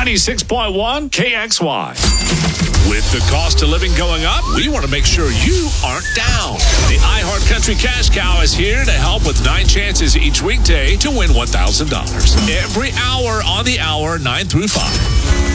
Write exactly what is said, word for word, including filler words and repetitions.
ninety-six point one K X Y. With the cost of living going up, we want to make sure you aren't down. The iHeart Country Cash Cow is here to help with nine chances each weekday to win one thousand dollars. Every hour on the hour, nine through five.